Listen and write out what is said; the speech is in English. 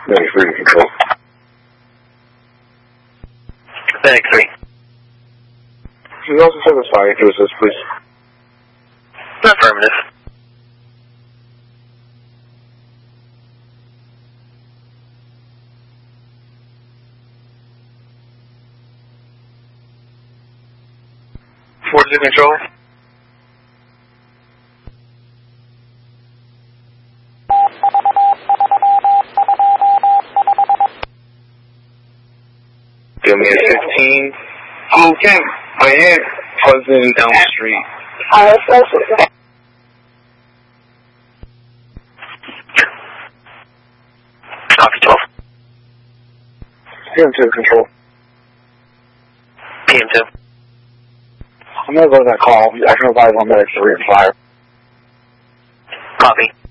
93 control. Medic 3. Can you also service fire to assist, please? Affirmative. Forward to control. Give me a 15. Okay, I am Pleasant Elm Street. Copy 12. PM2 control. PM2. I'm going to go to that call. I can advise on medic 3 and fire. Copy.